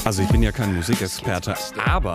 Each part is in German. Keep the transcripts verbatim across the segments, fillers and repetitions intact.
Also ich bin ja kein Musikexperte, aber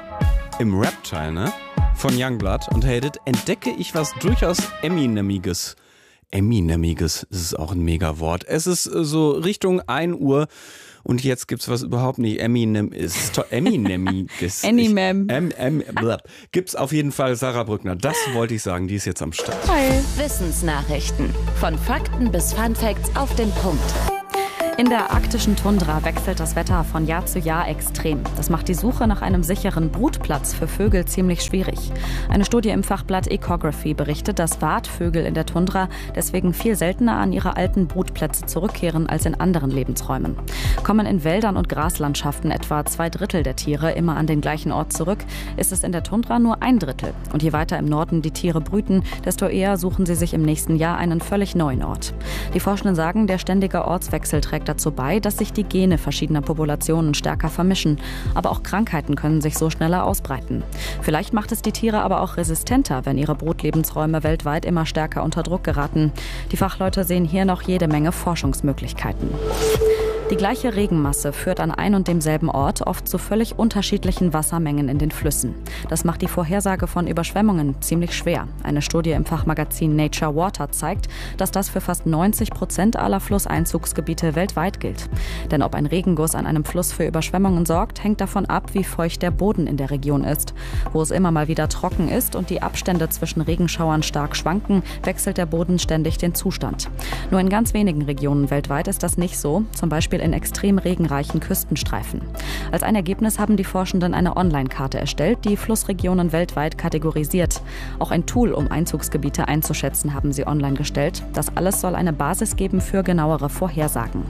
im Rap-Teil, ne, von Youngblood und Hate It entdecke ich was durchaus Eminemiges. Eminemiges, das ist auch ein Mega-Wort. Es ist so Richtung ein Uhr und jetzt gibt's was überhaupt nicht. Eminem ist to- Eminemiges. Eminem. em, em, gibt's auf jeden Fall. Sarah Brückner, das wollte ich sagen, die ist jetzt am Start. Hi. Wissensnachrichten. Von Fakten bis Funfacts auf den Punkt. In der arktischen Tundra wechselt das Wetter von Jahr zu Jahr extrem. Das macht die Suche nach einem sicheren Brutplatz für Vögel ziemlich schwierig. Eine Studie im Fachblatt Ecography berichtet, dass Wartvögel in der Tundra deswegen viel seltener an ihre alten Brutplätze zurückkehren als in anderen Lebensräumen. Kommen in Wäldern und Graslandschaften etwa zwei Drittel der Tiere immer an den gleichen Ort zurück, ist es in der Tundra nur ein Drittel. Und je weiter im Norden die Tiere brüten, desto eher suchen sie sich im nächsten Jahr einen völlig neuen Ort. Die Forschenden sagen, der ständige Ortswechsel trägt dazu bei, dass sich die Gene verschiedener Populationen stärker vermischen. Aber auch Krankheiten können sich so schneller ausbreiten. Vielleicht macht es die Tiere aber auch resistenter, wenn ihre Brutlebensräume weltweit immer stärker unter Druck geraten. Die Fachleute sehen hier noch jede Menge Forschungsmöglichkeiten. Die gleiche Regenmasse führt an ein und demselben Ort oft zu völlig unterschiedlichen Wassermengen in den Flüssen. Das macht die Vorhersage von Überschwemmungen ziemlich schwer. Eine Studie im Fachmagazin Nature Water zeigt, dass das für fast neunzig Prozent aller Flusseinzugsgebiete weltweit gilt. Denn ob ein Regenguss an einem Fluss für Überschwemmungen sorgt, hängt davon ab, wie feucht der Boden in der Region ist. Wo es immer mal wieder trocken ist und die Abstände zwischen Regenschauern stark schwanken, wechselt der Boden ständig den Zustand. Nur in ganz wenigen Regionen weltweit ist das nicht so, zum Beispiel in extrem regenreichen Küstenstreifen. Als ein Ergebnis haben die Forschenden eine Online-Karte erstellt, die Flussregionen weltweit kategorisiert. Auch ein Tool, um Einzugsgebiete einzuschätzen, haben sie online gestellt. Das alles soll eine Basis geben für genauere Vorhersagen.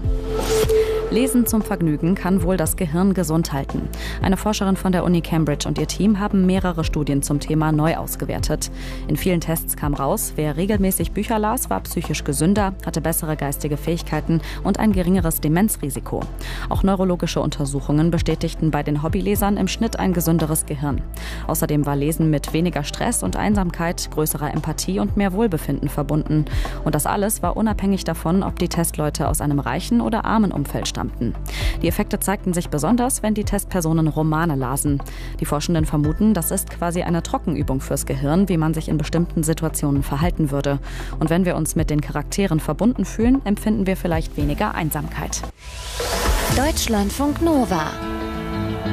Lesen zum Vergnügen kann wohl das Gehirn gesund halten. Eine Forscherin von der Uni Cambridge und ihr Team haben mehrere Studien zum Thema neu ausgewertet. In vielen Tests kam raus, wer regelmäßig Bücher las, war psychisch gesünder, hatte bessere geistige Fähigkeiten und ein geringeres Demenzrisiko. Auch neurologische Untersuchungen bestätigten bei den Hobbylesern im Schnitt ein gesünderes Gehirn. Außerdem war Lesen mit weniger Stress und Einsamkeit, größerer Empathie und mehr Wohlbefinden verbunden. Und das alles war unabhängig davon, ob die Testleute aus einem reichen oder armen Umfeld stammten. Die Effekte zeigten sich besonders, wenn die Testpersonen Romane lasen. Die Forschenden vermuten, das ist quasi eine Trockenübung fürs Gehirn, wie man sich in bestimmten Situationen verhalten würde. Und wenn wir uns mit den Charakteren verbunden fühlen, empfinden wir vielleicht weniger Einsamkeit. Deutschlandfunk Nova